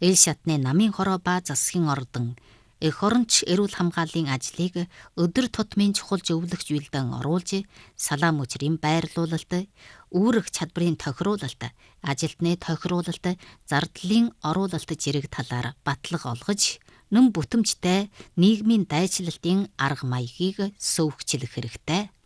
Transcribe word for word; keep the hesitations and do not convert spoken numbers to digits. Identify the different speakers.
Speaker 1: эл шатны намын хороо ба засгийн ордон эх оронч эрүүл хамгааллын ажлыг өдөр тутмын чухал зөвлөгч үйлдэн оруулж салаа мөчрийн байрлуулалт, үүрэг чадварын тохируулалт, ажилтны тохируулалт, зардлын оруулалт зэрэг талаар батлага олгож, нэн бүтэмжтэй нийгмийн дайчлалтын арга маягийг сөвөгчлөх хэрэгтэй.